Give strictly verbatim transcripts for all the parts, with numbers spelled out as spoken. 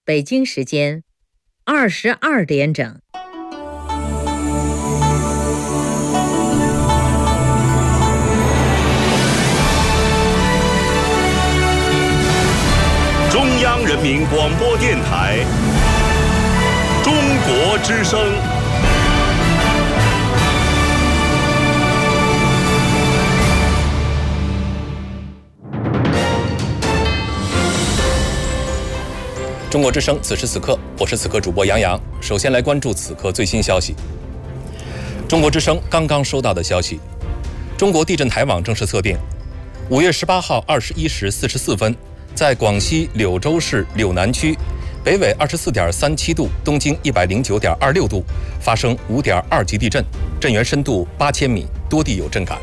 北京时间二十二点整。 中央人民广播电台中国之声。 中国之声，此时此刻，我是此刻主播杨洋。首先来关注此刻最新消息。中国之声刚刚收到的消息，中国地震台网正式测定，五月十八号二十一时四十四分，在广西柳州市柳南区北纬二十四点三七度，东经一百零九点二六度，发生五点二级地震，震源深度八千米，多地有震感。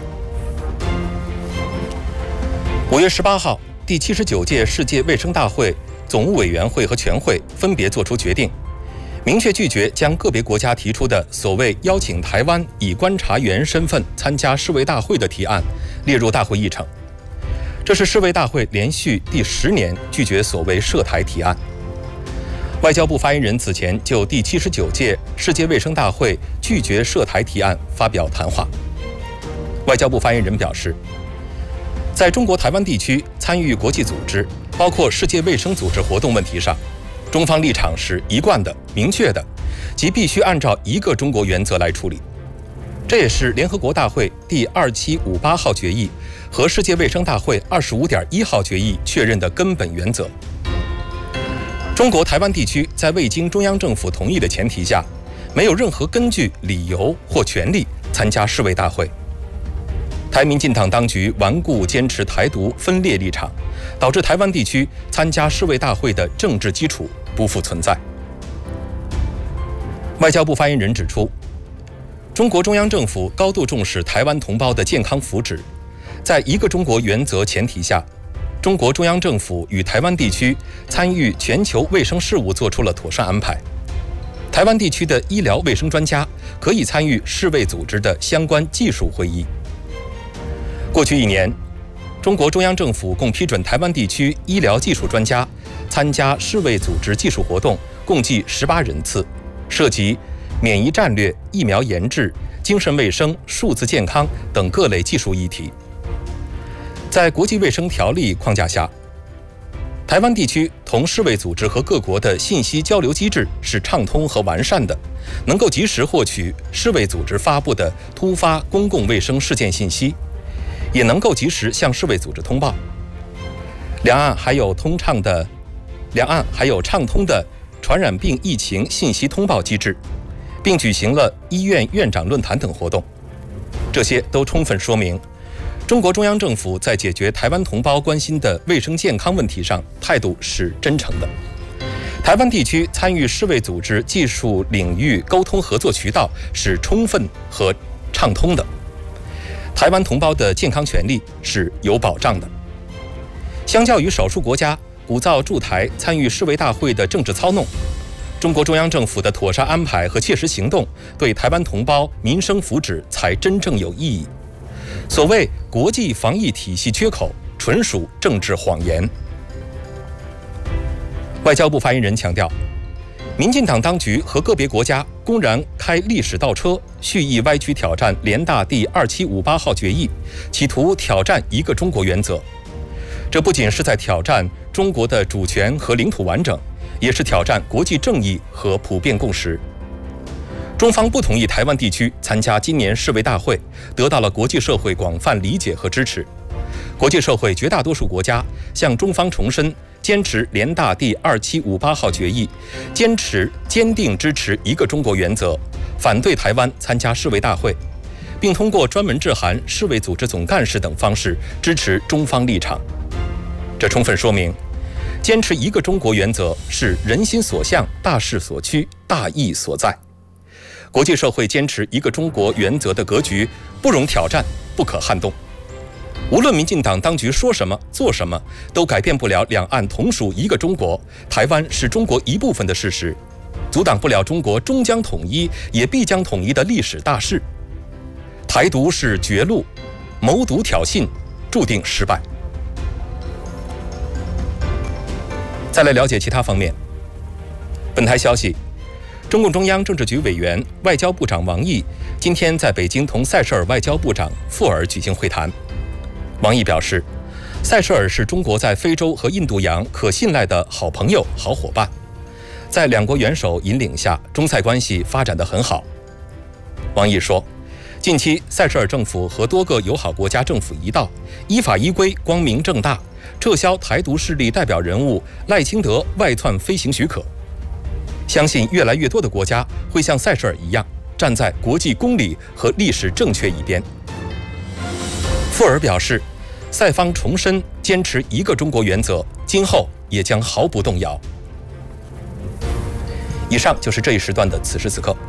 五月十八号，第七十九届世界卫生大会总务委员会和全会分别作出决定，明确拒绝将个别国家提出的所谓邀请台湾以观察员身份参加世卫大会的提案列入大会议程。这是世卫大会连续第十年拒绝所谓涉台提案。外交部发言人此前就第七十九届世界卫生大会拒绝涉台提案发表谈话。外交部发言人表示，在中国台湾地区参与国际组织，包括世界卫生组织活动问题上，中方立场是一贯的、明确的，即必须按照一个中国原则来处理。这也是联合国大会第二七五八号决议和世界卫生大会二十五点一号决议确认的根本原则。中国台湾地区在未经中央政府同意的前提下，没有任何根据、理由或权利参加世卫大会。台民进党当局顽固坚持台独分裂立场，导致台湾地区参加世卫大会的政治基础不复存在。外交部发言人指出，中国中央政府高度重视台湾同胞的健康福祉，在一个中国原则前提下，中国中央政府与台湾地区参与全球卫生事务做出了妥善安排。台湾地区的医疗卫生专家可以参与世卫组织的相关技术会议。过去一年，中国中央政府共批准台湾地区医疗技术专家参加世卫组织技术活动共计十八人次，涉及免疫战略、疫苗研制、精神卫生、数字健康等各类技术议题。在国际卫生条例框架下，台湾地区同世卫组织和各国的信息交流机制是畅通和完善的，能够及时获取世卫组织发布的突发公共卫生事件信息，也能够及时向世卫组织通报。两岸还有通畅的两岸还有畅通的传染病疫情信息通报机制，并举行了医院院长论坛等活动。这些都充分说明，中国中央政府在解决台湾同胞关心的卫生健康问题上态度是真诚的。台湾地区参与世卫组织技术领域沟通合作渠道是充分和畅通的。台湾同胞的健康权利是有保障的。相较于少数国家鼓噪驻台参与世卫大会的政治操弄，中国中央政府的妥善安排和切实行动对台湾同胞民生福祉才真正有意义。所谓国际防疫体系缺口，纯属政治谎言。外交部发言人强调，民进党当局和个别国家公然开历史倒车，蓄意歪曲挑战联大第二七五八号决议，企图挑战一个中国原则。这不仅是在挑战中国的主权和领土完整，也是挑战国际正义和普遍共识。中方不同意台湾地区参加今年世卫大会，得到了国际社会广泛理解和支持。国际社会绝大多数国家向中方重申坚持联大第二七五八号决议，坚持坚定支持一个中国原则，反对台湾参加世卫大会，并通过专门致函世卫组织总干事等方式支持中方立场。这充分说明，坚持一个中国原则是人心所向、大势所趋、大义所在。国际社会坚持一个中国原则的格局不容挑战，不可撼动。无论民进党当局说什么做什么，都改变不了两岸同属一个中国，台湾是中国一部分的事实，阻挡不了中国终将统一也必将统一的历史大势。台独是绝路，谋独挑衅注定失败。再来了解其他方面， 本台消息，中共中央政治局委员、外交部长王毅今天在北京同塞舌尔外交部长富尔举行会谈。王毅表示，塞舌尔是中国在非洲和印度洋可信赖的好朋友、好伙伴，在两国元首引领下，中塞关系发展得很好。王毅说，近期塞舌尔政府和多个友好国家政府一道，依法依规、光明正大撤销台独势力代表人物赖清德外窜飞行许可。相信越来越多的国家会像塞舌尔一样，站在国际公理和历史正确一边。富尔表示，塞方重申坚持一个中国原则，今后也将毫不动摇。以上就是这一时段的此时此刻。